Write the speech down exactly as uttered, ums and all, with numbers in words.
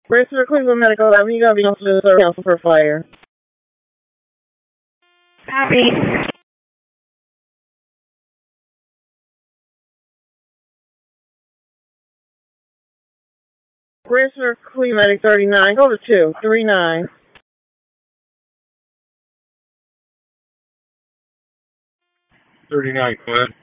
Racer Cleveland Medical Lab, you gotta be on to the cancel for fire. Copy. Racer Cleveland Medic thirty-nine, go to two, three nine. thirty-nine, go ahead.